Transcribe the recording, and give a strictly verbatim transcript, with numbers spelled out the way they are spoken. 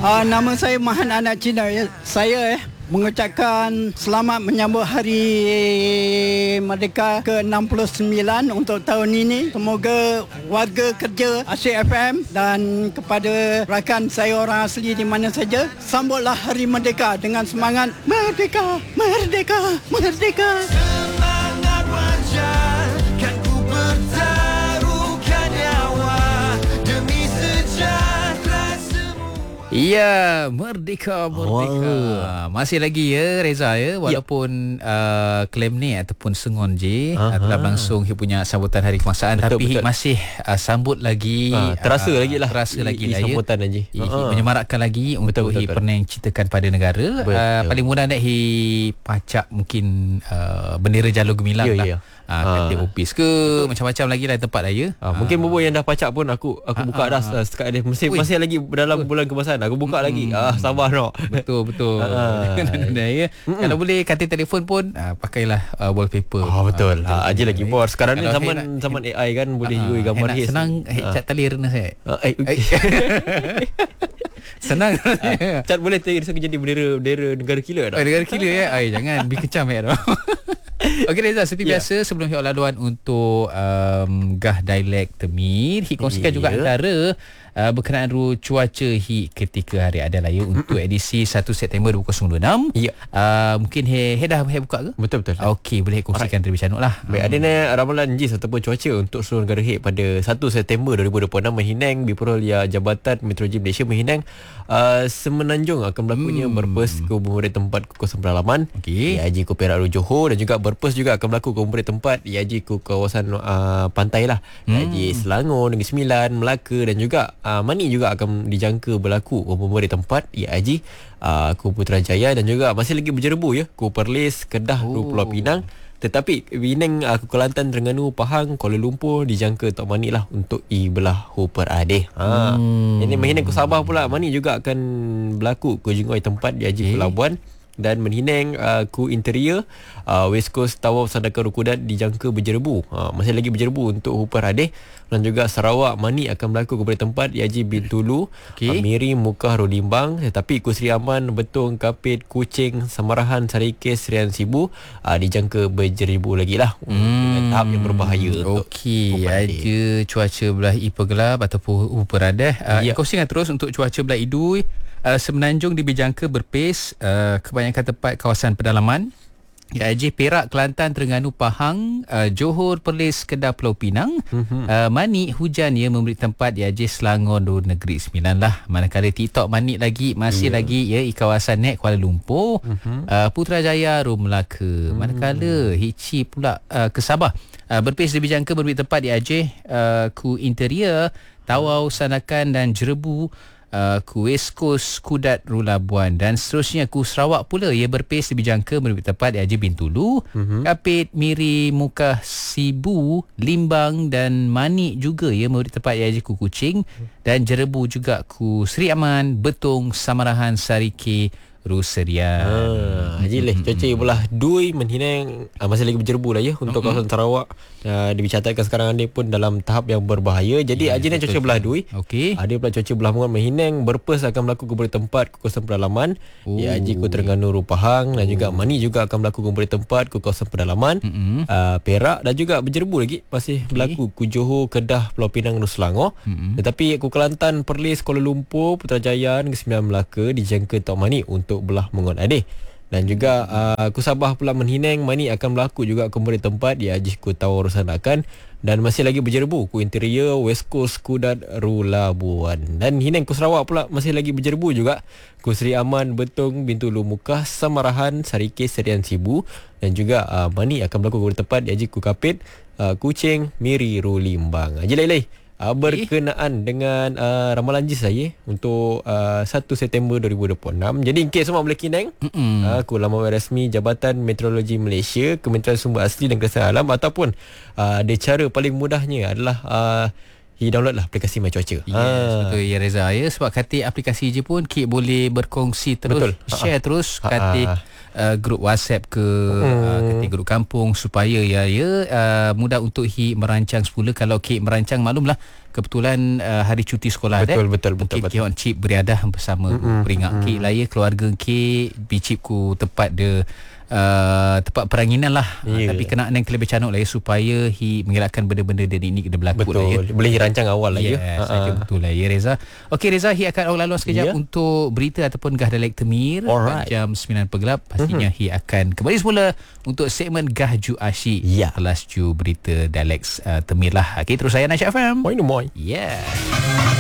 Uh, nama saya Mahan Anak Cina. Ya. Saya eh, mengucapkan selamat menyambut Hari Merdeka ke enam puluh sembilan untuk tahun ini. Semoga warga kerja Asyik F M dan kepada rakan saya orang asli di mana saja, sambutlah Hari Merdeka dengan semangat Merdeka, Merdeka, Merdeka. Semangat wajar kan ku bertaruhkan nyawa demi sejahtera semua. Ya, Merdeka, Merdeka. Oh. Masih lagi ya Reza ya, walaupun yep. uh, klaim ni ataupun sengon je uh, telah berlangsung Hik punya sambutan Hari Kebangsaan, betul, tapi Hik masih uh, sambut lagi, uh, terasa uh, lagi lah terasa I, lagi I, lah I sambutan ya. lagi Hik uh, menyemarakkan lagi betul, untuk Hik pernah ceritakan pada negara. uh, paling mudah nak Hik pacak mungkin uh, bendera jalur gemilang yeah, lah yeah. Uh, Katil opis ke betul. Macam-macam lagi lah tempat raya. uh, Mungkin uh. bobo yang dah pacak pun Aku aku uh, buka uh, dah uh, Sekat dia Masih, masih lagi dalam bulan kebangsaan Aku buka hmm. lagi ah, Sabar no. Betul betul uh, ya. Kalau boleh katil telefon pun uh, pakailah uh, wallpaper. Oh betul uh, Aja lagi bos. Sekarang ni zaman nak, zaman A I kan. Boleh uh, juga gambar his. Senang uh. cat tali rena saya uh, eh, okay. Senang uh, cat boleh jadi bendera Bendera negara killer. Oh, negara killer ya. Ay, jangan Bi kecam ya. Okey Reza, seperti yeah. biasa sebelum Hik laluan untuk um, Gah Dialek Temir, Hik kongsikan yeah. juga antara uh, berkenaan ru cuaca Hik ketika hari Aidilraya untuk edisi satu September dua ribu dua puluh enam. Ya. Yeah. Uh, mungkin Hik dah Hik buka ke? Betul betul. Okey, boleh Hik kongsikan terlebih dahulu lah. Baik, ada ni ramalan jis ataupun cuaca untuk seluruh negara Hik pada satu September dua ribu dua puluh enam menghinang Biperolia Jabatan Meteorologi Malaysia menghinang uh, Semenanjung akan berlakunya hmm. berpes ke umur tempat ke kawasan pedalaman. Okey. I A J ku Perak Johor dan juga berpes juga akan berlaku ke umur tempat I A J ku kawasan uh, pantai lah. Hmm. I A J Selangor, Negeri Sembilan, Melaka dan juga uh, Mani juga akan dijangka berlaku ke umur tempat I A J uh, ku Putrajaya dan juga masih lagi berjerebu ya ku Perlis, Kedah, oh. Pulau Pinang. Tetapi Penang, uh, Kelantan, Terengganu, Pahang, Kuala Lumpur dijangka Tok Mani lah untuk I belah Hooper Adeh. Ha. Hmm. Ini Menhinang ke Sabah pula Mani juga akan berlaku ke jengoi tempat di Haji Pelabuhan. Dan Menhinang uh, ku interior uh, West Coast Tawau Sandakan Rukudat dijangka berjerebu. uh, Masih lagi berjerebu untuk Hooper Adeh. Dan juga Sarawak Mani akan berlaku kepada tempat di Haji Bintulu, okay. uh, Miri, Mukah, Rolimbang. Tetapi ku Seri Aman, Betong, Kapit, Kuching, Samarahan, Sarikes, Serian Sibu uh, dijangka berjerebu lagi lah hmm. dengan tahap yang berbahaya. Okey, ada cuaca belah Ipogelab ataupun Hooper Adeh. uh, ya. Kongsikan terus untuk cuaca belah Idui. Uh, Semenanjung dijangka berpes uh, kebanyakan tempat kawasan pedalaman. I A J Perak, Kelantan, Terengganu, Pahang, uh, Johor, Perlis, Kedah, Pulau Pinang. Mm-hmm. uh, Mani hujan ya memberi tempat I A J Selangor dan Negeri Sembilan lah. Manakala TikTok Mani lagi masih yeah. lagi ya di kawasan Nek Kuala Lumpur, mm-hmm. uh, Putrajaya, Rom Melaka. Mm-hmm. Manakala Hici pula uh, ke Sabah. Uh, berpes lebih jangka memberi tempat I A J uh, ku interior, Tawau, Sandakan dan Jerebu. Uh, ku West Coast, Kudat, Rulabuan dan seterusnya. Ku Sarawak pula ia berpes lebih jangka memberi tempat di Haji Bintulu, mm-hmm. Kapit, Miri, Mukah, Sibu, Limbang dan Mani juga ia memberi tempat di Haji ku Kuching dan Jerebu juga ku Seri Aman, Betong, Samarahan, Sarike, Ruserian. Ah, Haji leh cuaca belah Dui Menhinang ah, masih lagi berjerebu lah ya untuk mm-hmm. kawasan Sarawak. Uh, dicatatkan sekarang ni pun dalam tahap yang berbahaya. Jadi yeah, Haji ni cuaca belah Dui. Okey. Ada pula cuaca belah Mungan Menhinang berpes akan berlaku ke beberapa tempat ke kawasan pedalaman. Oh. Ya Haji ku Terengganu, Pahang dan juga Mani juga akan berlaku ke beberapa tempat ke kawasan pedalaman. Mm-hmm. Uh, Perak dan juga berjerebu lagi masih okay. berlaku ku Johor, Kedah, Pulau Pinang dan Selangor. Mm-hmm. Tetapi ku Kelantan, Perlis, Kuala Lumpur, Putrajaya, Negeri Sembilan, Melaka dijangka Tok Mani untuk belah Mungon Adeh. Dan juga uh, ku Sabah pula Menhinang Mani akan berlaku juga kembali tempat di Haji ku Tawau Sandakan dan masih lagi berjerebu ku interior, West Coast, Kudat, Rulabuan. Dan Hinang ku Sarawak pula masih lagi berjerebu juga ku Seri Aman, Betong, Bintulu, Mukah, Samarahan, Sarikes, Serian Sibu dan juga uh, Mani akan berlaku kembali tempat di Haji ku Kapit, uh, Kuching, Miri, Rolimbang. Haji Lailai Uh, berkenaan okay. dengan uh, ramalan jis saya untuk uh, satu September dua ribu dua puluh enam. Jadi Encik semua boleh kinang uh, ku laman rasmi Jabatan Meteorologi Malaysia, Kementerian Sumber Asli dan Kelestarian Alam ataupun uh, ada cara paling mudahnya adalah uh, Hi download lah aplikasi My Cuaca. Yes, ah. betul ya Reza ya, sebab kata aplikasi je pun Kik boleh berkongsi terus, betul. share ha. terus kata ha. uh, grup WhatsApp ke hmm. uh, kata grup kampung supaya ya ya uh, mudah untuk Hi merancang semula. Kalau Kik merancang maklumlah kebetulan uh, hari cuti sekolah betul, dah. Betul betul betul. Mungkin Cik beriadah bersama mm-hmm. peringat mm-hmm. Kik lah ya, keluarga Kik bicip ku tempat de Uh, tempat peranginan lah yeah. uh, tapi kena yang lebih cantik lah ya, supaya Hi mengelakkan benda-benda dan ini kena berlaku betul lah ya. Boleh rancang awal lah yes, ya uh-huh. betul lah ya Reza. Okey Reza, Hi akan lalu sekejap yeah. untuk berita ataupun Gah Dialek Temir. Alright. Jam sembilan Pegelap pastinya mm-hmm. Hi akan kembali semula untuk segmen Gah Ju Asyik yeah. kelas Ju berita Dialek uh, Temir lah. Okey, terus saya Nasyid F M. Moi no moi. Yeah.